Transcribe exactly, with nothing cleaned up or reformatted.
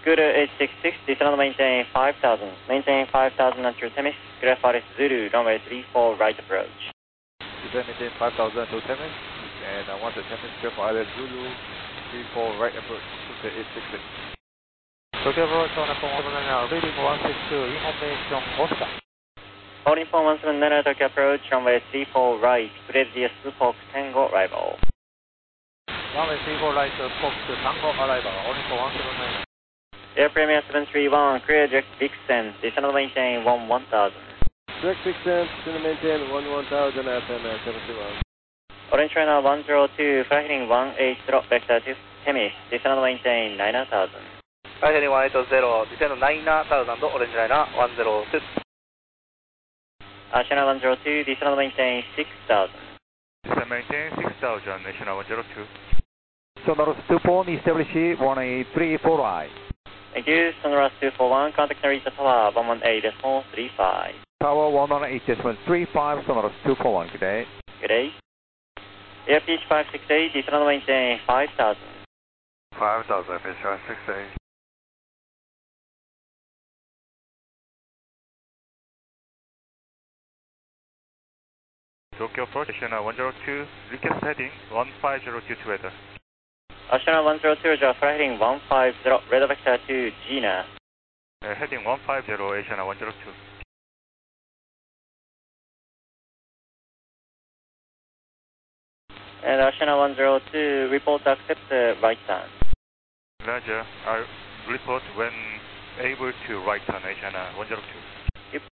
Scooter eight six six, descend on maintain five thousand. Maintain five thousand at your Temis, Graph Paris Zulu, runway three four, right approach. Descend maintain five thousand to Temis, and I want the Temis, Graph Paris Zulu, three four, right approach, Scooter eight six six. Tokyo approach on a phone now, reading one six two, information Oscar. Holding four one seven nine, Tokyo approach, runway three four, right, previous Fox Tango arrival. Runway three four, right, Fox Tango arrival, holding four one seven nine. Air Premier seven three one, clear direct Vixen, descend on maintain one one thousand. Direct Vixen, descend maintain one one thousand at seven three one. Orange China one zero two, fly heading one eight zero, vector to Temis, descend on maintain nine thousand. Fly heading one eight zero, descend nine thousand, Orange China one zero two. Uh, China one zero two, descend on maintain six thousand. Descend maintain six thousand, China one zero two. Sonorous two four, establish one eight three four right. Thank you, Sonorous two four one, contact Narita Tower one one eight point three five. Tower one one eight point three five, Sonorous two four one, good day. Good day. Air Peach five six eight, descend on maintain five thousand. five thousand, Peach five six eight. Tokyo approach, China one zero two, request heading one five zero two to weather. China one zero two, Roger, fly heading one five zero, radar vector to Gina. Uh, heading one five zero, China one zero two. And China one zero two, report accept uh, right turn. Roger, I report when able to right turn, China one zero two.